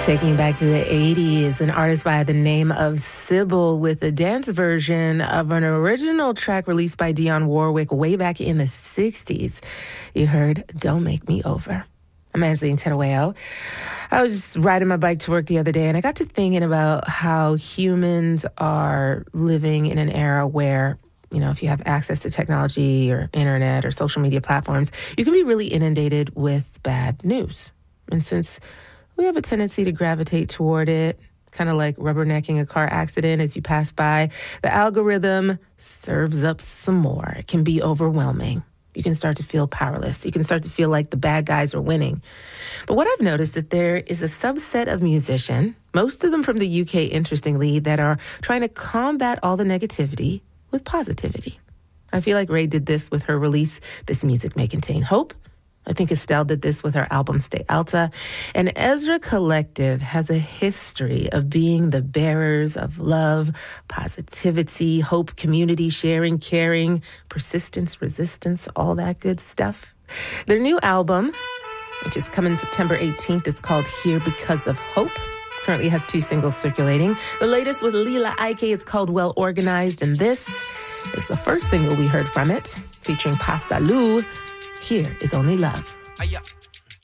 Taking you back to the 80s, an artist by the name of Sybil with a dance version of an original track released by Dionne Warwick way back in the 60s. You heard Don't Make Me Over. I'm Angeline Terueo. I was just riding my bike to work the other day, and I got to thinking about how humans are living in an era where, you know, if you have access to technology or internet or social media platforms, you can be really inundated with bad news. And since we have a tendency to gravitate toward it, kind of like rubbernecking a car accident as you pass by, the algorithm serves up some more. It can be overwhelming. You can start to feel powerless. You can start to feel like the bad guys are winning. But what I've noticed is that there is a subset of musicians, most of them from the UK, interestingly, that are trying to combat all the negativity with positivity. I feel like Ray did this with her release, This Music May Contain Hope. I think Estelle did this with her album Stay Alta. And Ezra Collective has a history of being the bearers of love, positivity, hope, community, sharing, caring, persistence, resistance, all that good stuff. Their new album, which is coming September 18th, is called Here Because of Hope. Currently has 2 singles circulating. The latest with Lila Ike is called Well Organized, and this is the first single we heard from it, featuring Pasalu. Here is Only Love.